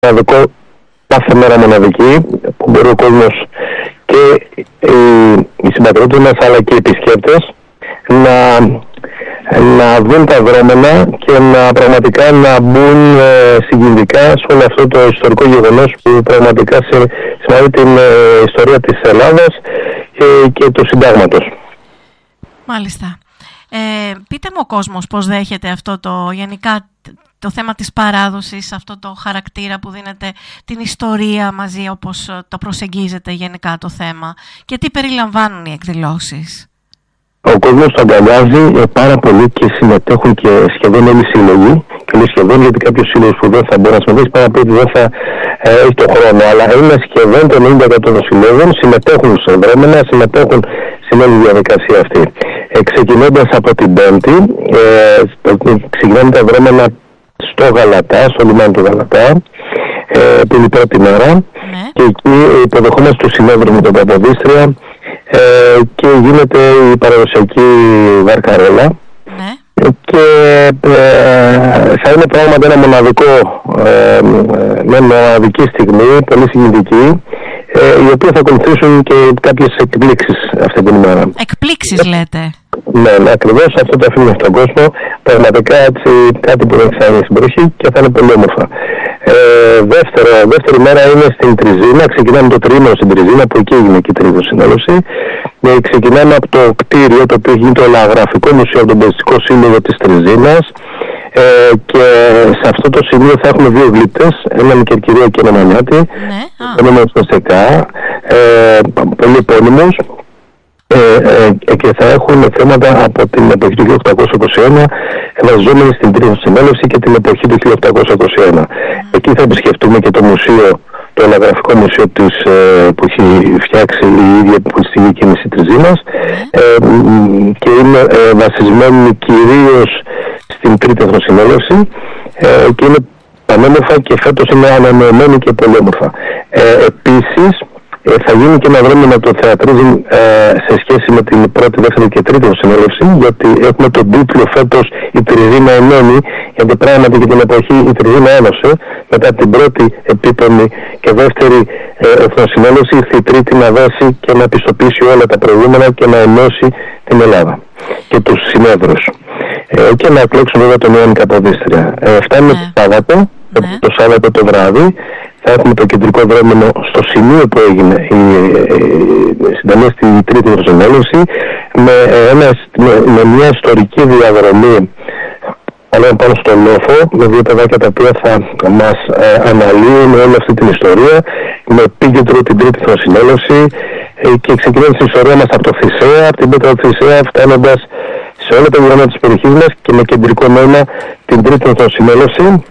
μοναδικό, κάθε μέρα μοναδική, που μπορεί ο κόσμος και οι συμπατριώτες μας αλλά και οι επισκέπτες να δουν τα δρόμενα και να πραγματικά να μπουν συγκινητικά σε όλο αυτό το ιστορικό γεγονός που πραγματικά σημαίνει την ιστορία της Ελλάδας και του συντάγματος. Μάλιστα. Πείτε μου ο κόσμος πώς δέχεται αυτό γενικά το θέμα της παράδοσης, αυτό το χαρακτήρα που δίνεται, την ιστορία μαζί, όπως το προσεγγίζεται γενικά το θέμα, και τι περιλαμβάνουν οι εκδηλώσεις. Ο κόσμος το αγκαλιάζει πάρα πολύ και συμμετέχουν και σχεδόν όλοι οι σύλλογοι. Και λέει σχεδόν, γιατί κάποιος σύλλογος που δεν θα μπορεί να συμμετέχει, πάρα πολύ δεν θα έχει το χρόνο. Αλλά είναι σχεδόν το 90% των συλλόγων συμμετέχουν σε δρόμενα, συμμετέχουν στην όλη διαδικασία αυτή. Ξεκινώντας από την Πέμπτη, ξεκινάμε τα δρόμενα στο Γαλατά, στο λιμάνι του Γαλατά, που είναι η πρώτη μέρα. Ναι. Και εκεί υποδεχόμαστε το συνέδριο με τον Καποδίστρια και γίνεται η παραδοσιακή βαρκαρόλα. Ναι. Και θα είναι πράγματι ένα μια μοναδική στιγμή, πολύ συγκινητική, οι οποίες θα ακολουθήσουν και κάποιες εκπλήξεις αυτή την ημέρα. Εκπλήξεις λέτε? Ναι, ακριβώς, αυτό το αφήνουμε στον κόσμο. Πραγματικά έτσι, κάτι που δεν θα είναι στην περιοχή και θα είναι πολύ όμορφα. Δεύτερη μέρα είναι στην Τριζίνα. Ξεκινάμε το τριήμερο στην Τριζίνα, που εκεί έγινε και η τρίτη συνέλευση. Ξεκινάμε από το κτίριο, το οποίο γίνεται το Λαγραφικό Μουσείο από τον Παιστικό Σύλλογο της Τριζίνας. Και σε αυτό το σημείο θα έχουμε δύο γλύπτες, έναν Κερκυραίο και έναν Μανιάτη. Ναι. Πολύ επώνυμους. Και θα έχουν θέματα από την εποχή του 1821, βασιζόμενοι στην τρίτη συνέλευση, και την εποχή του 1821. Εκεί θα επισκεφτούμε και το μουσείο, το Ελαγραφικό Μουσείο που έχει φτιάξει η ίδια πολιτιστική κίνηση Τριζίνας, και είναι βασισμένοι κυρίως στην τρίτη εθνοσυνέλευση, και είναι πανέμορφα και φέτος είναι ανανεωμένοι και πολύ όμορφα. Επίσης, θα γίνει και ένα δρόμενο το θεατρίζουν σε σχέση με την πρώτη, δεύτερη και τρίτη συνέλευση, γιατί έχουμε τον τίτλο φέτος «Η Τριζίνα ενώνει», γιατί πράγματι και την εποχή η Τριζίνα ένωσε. Μετά την πρώτη επίπονη και δεύτερη εθνοσυνέλευση, ήρθε η τρίτη να δέσει και να πιστοποιήσει όλα τα προηγούμενα και να ενώσει την Ελλάδα και τους συνέδρους. Και να εκλέξουν βέβαια τον Ιωάννη Καποδίστρια. Φτάνουμε το Σάββατο, το Σάββατο το βράδυ. Θα έχουμε το κεντρικό δρόμενο στο σημείο που έγινε η συνταγή στην τρίτη εθνοσυνέλευση, με μια ιστορική διαδρομή πάνω στο λόφο, με δύο παιδάκια τα οποία θα μας αναλύουν όλη αυτή την ιστορία, με επίκεντρο την τρίτη εθνοσυνέλευση, και ξεκινάμε την ιστορία μας από το Θησέα, από την Πέτρα του Θησέα, φτάνοντας σε όλα τα γεγονότα της περιοχής μας και με κεντρικό νόημα την τρίτη εθνοσυνέλευση.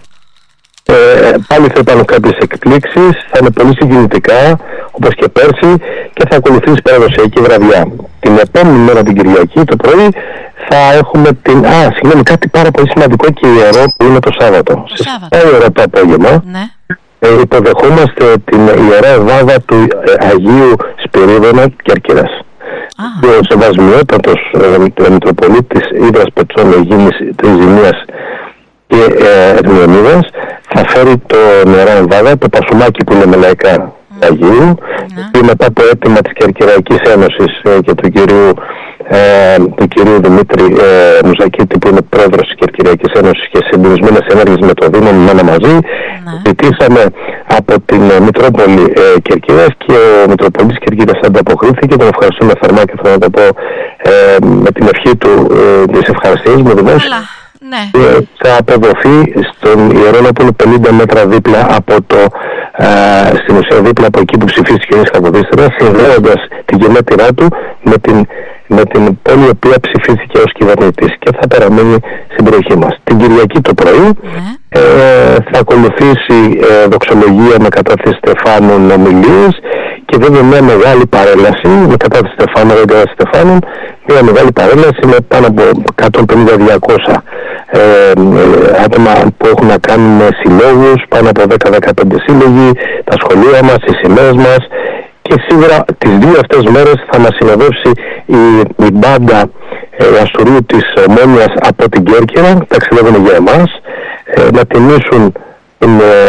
Πάλι θα υπάρχουν κάποιες εκπλήξεις, θα είναι πολύ συγκινητικά όπως και πέρσι, και θα ακολουθήσει παραδοσιακή βραδιά. Την επόμενη μέρα, την Κυριακή, το πρωί, θα έχουμε κάτι πάρα πολύ σημαντικό και ιερό, που είναι το Σάββατο. Στις 7 ώρα το απόγευμα, υποδεχόμαστε την ιερά βάδα του Αγίου Σπυρίδωνα Κέρκυρας. Ο σεβασμιότατος Μητροπολίτης Ίδρας Πετσών Αιγίνης Τριζηνίας και Ερμιονίδας θα φέρει το νερά βάδα, το πασουμάκι που είναι με λαϊκά Αγίου, και μετά από αίτημα της Κερκυραϊκής Ένωσης και του κυρίου Δημήτρη Μουζακίτη, που είναι πρόεδρος της Κερκυραϊκής Ένωσης, και συντονισμένες ενέργειες με το Δήμο Μάνα μαζί, ζητήσαμε από την Μητρόπολη Κερκύρας, και ο Μητροπολίτης Κερκύρας ανταποκρίθηκε. Τον ευχαριστούμε θερμά και θα το πω με την ευχή του της ευχαριστίας μου δημόσια. Θα αποδοθεί στον Ιερόνα, που είναι 50 μέτρα δίπλα από στην ουσία δίπλα από εκεί που ψηφίστηκε ο Ιωάννης Καποδίστριας, συνδέοντας την γενέτειρά του με την πόλη, η οποία ψηφίστηκε ως κυβερνητής, και θα παραμείνει στην περιοχή μας. Την Κυριακή το πρωί θα ακολουθήσει δοξολογία με κατάθεση Στεφάνων ομιλίες, και βέβαια μια μεγάλη παρέλαση με κατάθεση Στεφάνων, μια μεγάλη παρέλαση με πάνω από 150-200 άτομα που έχουν να κάνουν με συλλόγους, πάνω από 10-15 σύλλογοι, τα σχολεία μας, οι σημαίες μας, και σίγουρα τις δύο αυτές μέρες θα μας συνοδεύσει η μπάντα Αστουρίου της Ομόνιας από την Κέρκυρα, ταξιδεύουν για εμάς, να τιμήσουν την